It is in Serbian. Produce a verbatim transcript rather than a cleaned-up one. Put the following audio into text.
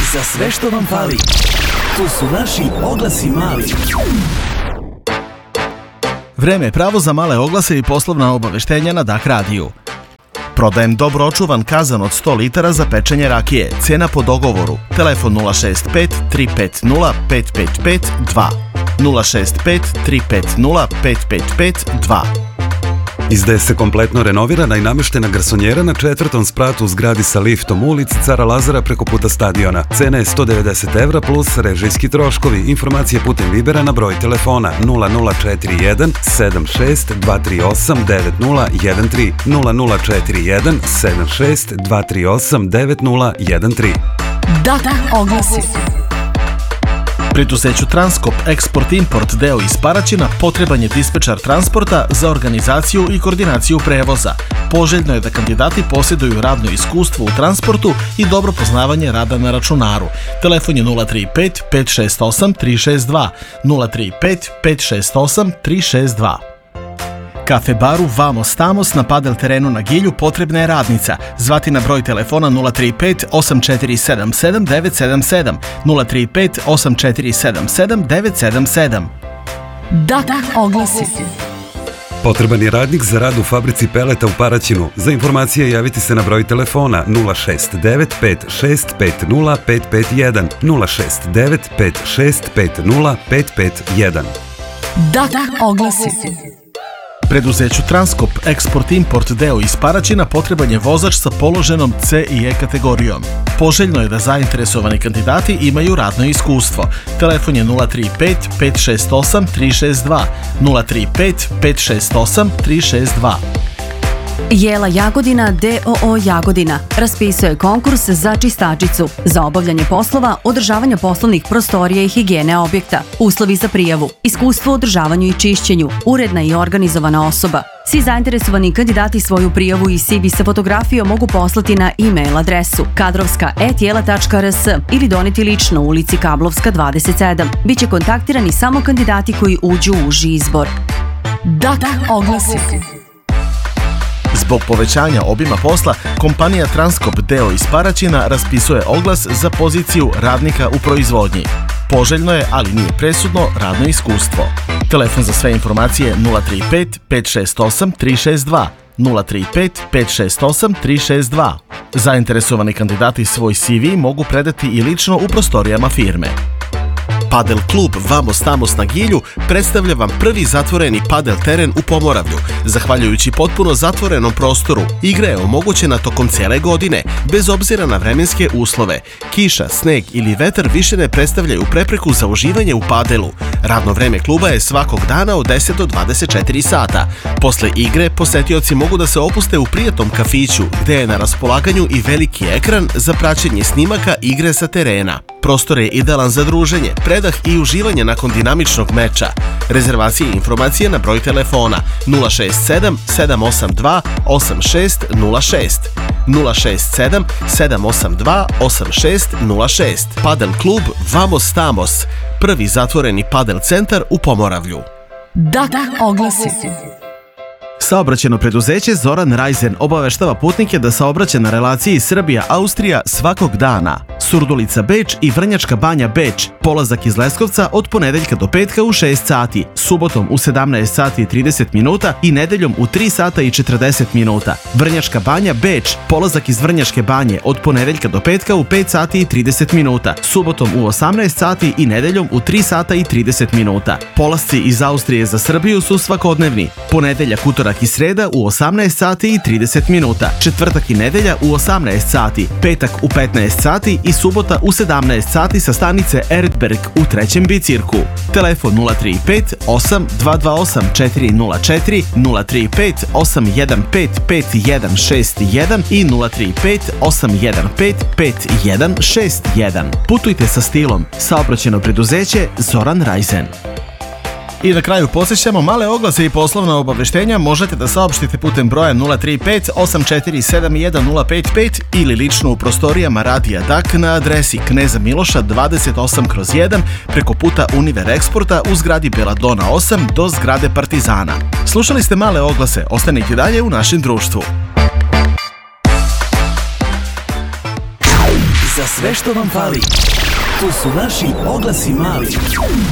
Za sve što vam fali, tu su naši oglasi mali. Vreme je pravo za male oglase i poslovna obaveštenja na D A K radiju. Prodajem dobro očuvan kazan od sto litara za pečenje rakije. Cena po dogovoru. Telefon nula šest pet tri pet nula pet pet pet dva. nula šest pet tri pet nula pet pet pet dva. Izdaje se kompletno renovirana i nameštena garsonjera na četvrtom spratu u zgradi sa liftom u ulici Cara Lazara preko puta stadiona. Cena je sto devedeset evra plus režijski troškovi. Informacije putem Vibera na broj telefona nula nula četiri jedan sedam šest dva tri osam devet nula jedan tri nula nula četiri jedan sedam šest dva tri osam devet nula jedan tri. D A K oglasi. Preduzeću Transkop Export Import deo iz Paraćina potreban je dispečar transporta za organizaciju i koordinaciju prevoza. Poželjno je da kandidati posjeduju radno iskustvo u transportu i dobro poznavanje rada na računaru. Telefon je nula tri pet pet šest osam tri šest dva nula tri pet pet šest osam tri šest dva. Kafe baru Vamos Tamos na padel terenu na Gilju potrebna je radnica. Zvati na broj telefona nula tri pet osam četiri sedam sedam devet sedam sedam nula tri pet osam četiri sedam sedam devet sedam sedam. D A K oglasi. Potreban je radnik za rad u fabrici peleta u Paraćinu. Za informacije javiti se na broj telefona nula šest devet pet šest pet nula pet pet jedan nula šest devet pet šest pet nula pet pet jedan. D A K oglasi. Preduzeću Transkop Export Import deo iz Paraćina potreban je vozač sa položenom C i E kategorijom. Poželjno je da zainteresovani kandidati imaju radno iskustvo. Telefon je nula tri pet pet šest osam tri šest dva nula tri pet pet šest osam tri šest dva. Jela Jagodina D O O Jagodina raspisuje konkurs za čistačicu za obavljanje poslova održavanja poslovnih prostorija i higijene objekta. Uslovi za prijavu: iskustvo u održavanju i čišćenju, uredna i organizovana osoba. Svi zainteresovani kandidati svoju prijavu i C V sa fotografijom mogu poslati na e-mail adresu kadrovska et jela tačka r s ili doneti lično u ulici Kablovska dvadeset sedam. Biće kontaktirani samo kandidati koji uđu u uži izbor. D A K oglasi. Zbog povećanja obima posla, kompanija Transkop deo iz Paraćina raspisuje oglas za poziciju radnika u proizvodnji. Poželjno je, ali nije presudno, radno iskustvo. Telefon za sve informacije nula tri pet pet šest osam tri šest dva nula tri pet pet šest osam tri šest dva. Zainteresovani kandidati svoj C V mogu predati i lično u prostorijama firme. Padel klub Vamos Tamos na Gilju predstavlja vam prvi zatvoreni padel teren u Pomoravlju. Zahvaljujući potpuno zatvorenom prostoru, igra je omogućena tokom cijele godine, bez obzira na vremenske uslove. Kiša, sneg ili vetar više ne predstavljaju prepreku za uživanje u padelu. Radno vreme kluba je svakog dana od deset do dvadeset četiri sata. Posle igre, posetioci mogu da se opuste u prijatnom kafiću, gde je na raspolaganju i veliki ekran za praćenje snimaka igre sa terena. Prostor je idealan za druženje, predah i uživanje nakon dinamičnog meča. Rezervacije i informacije na broj telefona nula šest sedam sedam osam dva osam šest nula šest nula šest sedam sedam osam dva osam šest nula šest. Padel klub Vamos Tamos, prvi zatvoreni padel centar u Pomoravlju. D A K oglasi. Saobraćajno preduzeće Zoran Rajzen obaveštava putnike da saobraća na relaciji Srbija-Austrija svakog dana. Surdulica Beč i Vrnjačka Banja Beč, polazak iz Leskovca od ponedeljka do petka u šest sati, subotom u sedamnaest sati i trideset minuta i nedeljom u tri sata i četrdeset minuta. Vrnjačka Banja Beč, polazak iz Vrnjačke Banje od ponedeljka do petka u pet sati i trideset minuta, subotom u osamnaest sati i nedeljom u tri sata i trideset minuta. Polasci iz Austrije za Srbiju su svakodnevni. Ponedeljak, utorak i sreda u osamnaest sati i trideset minuta, četvrtak i nedelja u osamnaest sati, petak u petnaest sati i subota u sedamnaest sati sa stanice Eretberg u trećem bicirku. Telefon nula tri pet osam dva dva osam četiri nula četiri nula tri pet osam jedan pet pet jedan šest jedan i nula tri pet osam jedan pet pet jedan šest jedan. Putujte sa stilom. Saobraćajno preduzeće Zoran Rajzen. I na kraju posjećamo male oglase i poslovna obaveštenja. Možete da saopštite putem broja nula tri pet osam četiri sedam jedan nula pet pet ili lično u prostorijama Radija D A K na adresi Kneza Miloša dvadeset osam kroz jedan preko puta Univer Eksporta u zgradi Beladona osam do zgrade Partizana. Slušali ste male oglase, ostanite dalje u našem društvu. Za sve što vam fali. To su naši oglasi mali.